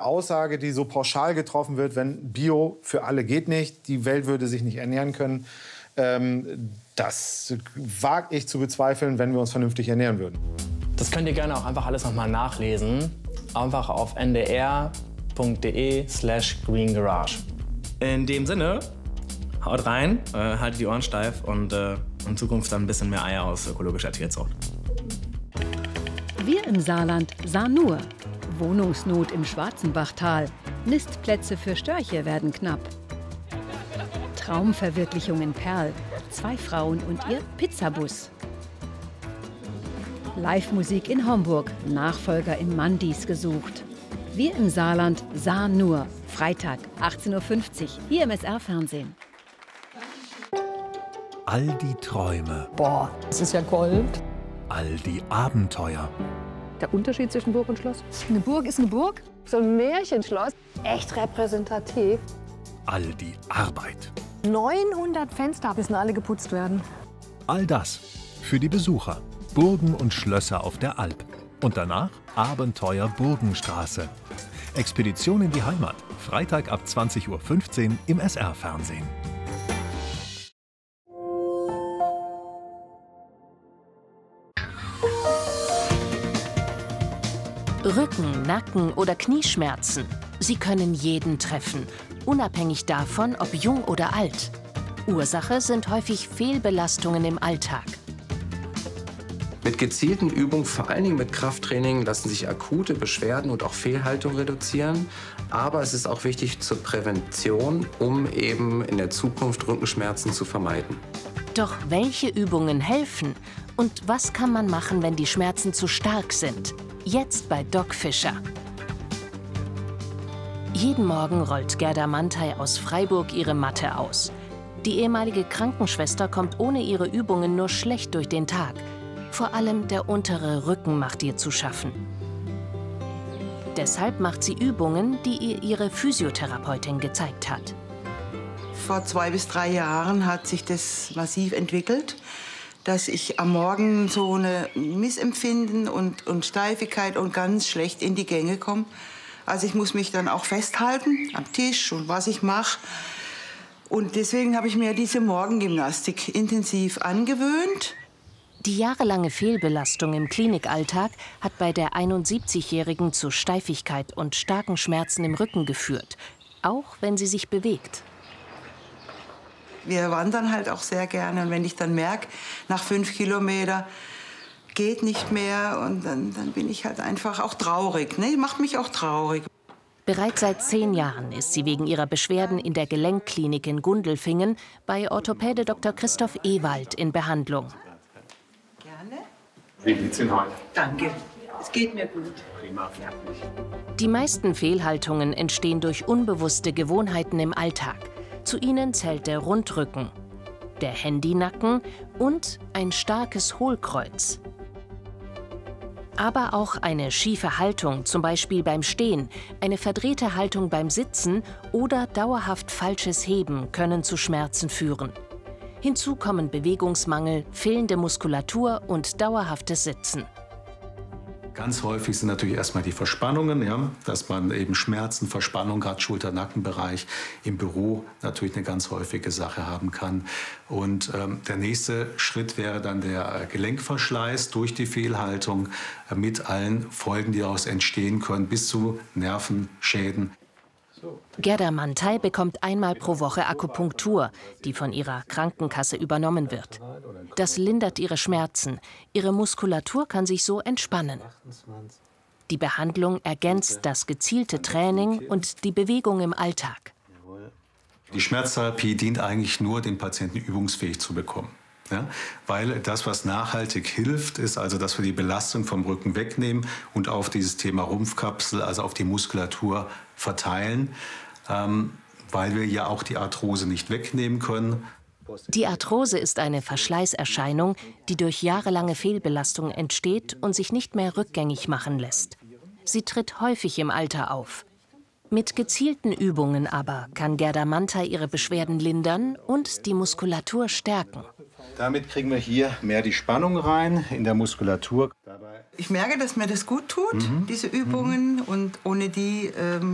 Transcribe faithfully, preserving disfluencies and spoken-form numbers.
Aussage, die so pauschal getroffen wird, wenn Bio für alle geht nicht, die Welt würde sich nicht ernähren können, ähm, das wage ich zu bezweifeln, wenn wir uns vernünftig ernähren würden. Das könnt ihr gerne auch einfach alles noch mal nachlesen. Einfach auf n d r punkt d e slash green garage. In dem Sinne, haut rein, äh, haltet die Ohren steif und äh, in Zukunft dann ein bisschen mehr Eier aus ökologischer Tierzucht. Wir im Saarland sahen nur Wohnungsnot im Schwarzenbachtal. Nistplätze für Störche werden knapp. Traumverwirklichung in Perl. Zwei Frauen und ihr Pizzabus. Live-Musik in Homburg. Nachfolger im Mandis gesucht. Wir im Saarland sahen nur. Freitag, achtzehn Uhr fünfzig, hier im S R-Fernsehen. All die Träume. Boah, das ist ja Gold. All die Abenteuer. Der Unterschied zwischen Burg und Schloss? Eine Burg ist eine Burg. So ein Märchenschloss. Echt repräsentativ. All die Arbeit. neunhundert Fenster müssen alle geputzt werden. All das für die Besucher. Burgen und Schlösser auf der Alp. Und danach Abenteuer Burgenstraße. Expedition in die Heimat. Freitag ab zwanzig Uhr fünfzehn im S R-Fernsehen. Rücken, Nacken oder Knieschmerzen. Sie können jeden treffen, unabhängig davon, ob jung oder alt. Ursache sind häufig Fehlbelastungen im Alltag. Mit gezielten Übungen, vor allen Dingen mit Krafttraining, lassen sich akute Beschwerden und auch Fehlhaltung reduzieren. Aber es ist auch wichtig zur Prävention, um eben in der Zukunft Rückenschmerzen zu vermeiden. Doch welche Übungen helfen? Und was kann man machen, wenn die Schmerzen zu stark sind? Jetzt bei Doc Fischer. Jeden Morgen rollt Gerda Mantei aus Freiburg ihre Matte aus. Die ehemalige Krankenschwester kommt ohne ihre Übungen nur schlecht durch den Tag. Vor allem der untere Rücken macht ihr zu schaffen. Deshalb macht sie Übungen, die ihr ihre Physiotherapeutin gezeigt hat. Vor zwei bis drei Jahren hat sich das massiv entwickelt, dass ich am Morgen so eine Missempfinden und, und Steifigkeit und ganz schlecht in die Gänge komme. Also ich muss mich dann auch festhalten am Tisch und was ich mache. Und deswegen habe ich mir diese Morgengymnastik intensiv angewöhnt. Die jahrelange Fehlbelastung im Klinikalltag hat bei der einundsiebzigjährigen zu Steifigkeit und starken Schmerzen im Rücken geführt, auch wenn sie sich bewegt. Wir wandern halt auch sehr gerne und wenn ich dann merke, nach fünf Kilometer geht nicht mehr und dann, dann bin ich halt einfach auch traurig. Ne? Macht mich auch traurig. Bereits seit zehn Jahren ist sie wegen ihrer Beschwerden in der Gelenkklinik in Gundelfingen bei Orthopäde Doktor Christoph Ewald in Behandlung. Gerne. Wie geht's Ihnen heute? Danke. Es geht mir gut. Prima, fertig. Die meisten Fehlhaltungen entstehen durch unbewusste Gewohnheiten im Alltag. Zu ihnen zählt der Rundrücken, der Handynacken und ein starkes Hohlkreuz. Aber auch eine schiefe Haltung, zum Beispiel beim Stehen, eine verdrehte Haltung beim Sitzen oder dauerhaft falsches Heben können zu Schmerzen führen. Hinzu kommen Bewegungsmangel, fehlende Muskulatur und dauerhaftes Sitzen. Ganz häufig sind natürlich erstmal die Verspannungen, ja, dass man eben Schmerzen, Verspannung, gerade Schulter-Nackenbereich im Büro natürlich eine ganz häufige Sache haben kann. Und ähm, der nächste Schritt wäre dann der Gelenkverschleiß durch die Fehlhaltung äh, mit allen Folgen, die daraus entstehen können, bis zu Nervenschäden. Gerda Mantei bekommt einmal pro Woche Akupunktur, die von ihrer Krankenkasse übernommen wird. Das lindert ihre Schmerzen. Ihre Muskulatur kann sich so entspannen. Die Behandlung ergänzt das gezielte Training und die Bewegung im Alltag. Die Schmerztherapie dient eigentlich nur, den Patienten übungsfähig zu bekommen. Ja, weil das, was nachhaltig hilft, ist also, dass wir die Belastung vom Rücken wegnehmen und auf dieses Thema Rumpfkapsel, also auf die Muskulatur verteilen, ähm, weil wir ja auch die Arthrose nicht wegnehmen können. Die Arthrose ist eine Verschleißerscheinung, die durch jahrelange Fehlbelastung entsteht und sich nicht mehr rückgängig machen lässt. Sie tritt häufig im Alter auf. Mit gezielten Übungen aber kann Gerda Mantei ihre Beschwerden lindern und die Muskulatur stärken. Damit kriegen wir hier mehr die Spannung rein in der Muskulatur. Ich merke, dass mir das gut tut, mhm. diese Übungen. Und ohne die ähm